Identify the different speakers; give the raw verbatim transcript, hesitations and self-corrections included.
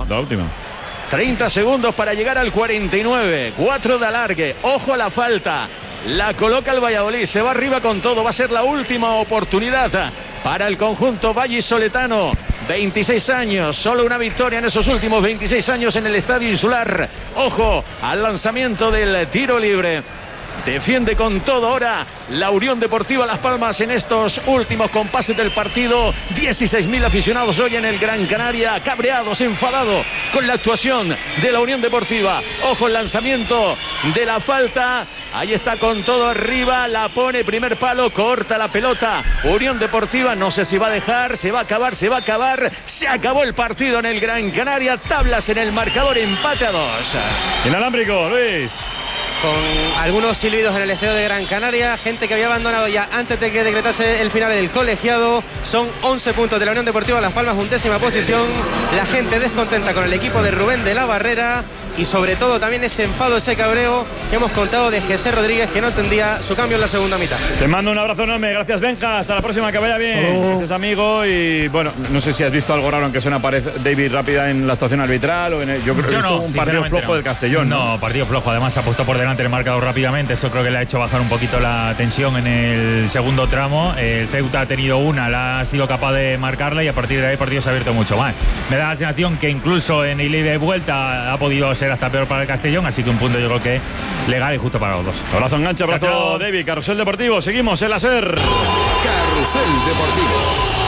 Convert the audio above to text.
Speaker 1: La última.
Speaker 2: treinta segundos para llegar al cuarenta y nueve. cuatro de alargue. Ojo a la falta. La coloca el Valladolid. Se va arriba con todo. Va a ser la última oportunidad para el conjunto vallisoletano. veintiséis años. Solo una victoria en esos últimos veintiséis años en el Estadio Insular. Ojo al lanzamiento del tiro libre. Defiende con todo ahora la Unión Deportiva Las Palmas en estos últimos compases del partido. dieciséis mil aficionados hoy en el Gran Canaria, cabreados, enfadados con la actuación de la Unión Deportiva. Ojo el lanzamiento de la falta. Ahí está con todo arriba, la pone primer palo, corta la pelota. Unión Deportiva, no sé si va a dejar, se va a acabar, se va a acabar. Se acabó el partido en el Gran Canaria. Tablas en el marcador, empate a dos.
Speaker 1: Inalámbrico, Luis.
Speaker 3: Con algunos silbidos en el estadio de Gran Canaria, gente que había abandonado ya antes de que decretase el final del colegiado. Son once puntos de la Unión Deportiva Las Palmas, undécima posición. La gente descontenta con el equipo de Rubén de la Barrera y sobre todo también ese enfado, ese cabreo que hemos contado de José Rodríguez, que no entendía su cambio en la segunda mitad.
Speaker 1: Te mando un abrazo enorme, gracias Benja, hasta la próxima, que vaya bien. Gracias amigo, y bueno, no sé si has visto algo raro, aunque suena aparece David Rápida en la actuación arbitral o en el, yo creo que he visto
Speaker 4: no,
Speaker 1: un partido flojo no. del Castellón. ¿no?
Speaker 4: no, partido flojo, además se ha puesto por delante el marcador rápidamente, eso creo que le ha hecho bajar un poquito la tensión en el segundo tramo. El Ceuta ha tenido una, la ha sido capaz de marcarla y a partir de ahí el partido se ha abierto mucho más. Me da la sensación que incluso en el ida y vuelta ha podido ser hasta peor para el Castellón, así que un punto yo creo que legal y justo para los dos.
Speaker 1: Abrazo enganche, abrazo David, Carrusel Deportivo, seguimos en la SER.
Speaker 5: Carrusel Deportivo.